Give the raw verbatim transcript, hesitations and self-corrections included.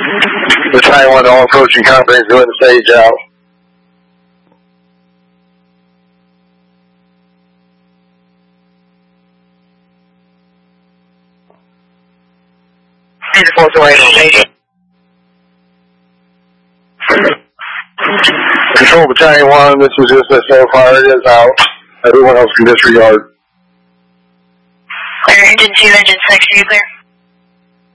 Battalion one, all approaching conference, go ahead and stage out. Control Battalion one, this was just a so far, it is out. Everyone else can disregard. Clear engine two, engine six, are you clear?